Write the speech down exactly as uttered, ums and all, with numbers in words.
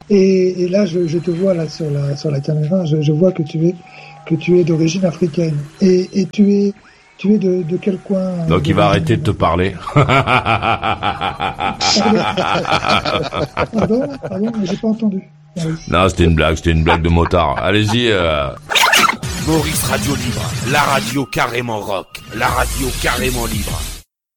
Et, et là, je, je te vois là sur la sur la caméra, je, je vois que tu es que tu es d'origine africaine. Et, et tu es tu es de, de quel coin? Donc il va arrêter de te parler. Pardon, pardon, mais j'ai pas entendu. Maurice. Non, c'était une blague, c'était une blague de motard. Allez-y. Euh... Maurice Radio Libre, la radio carrément rock, la radio carrément libre.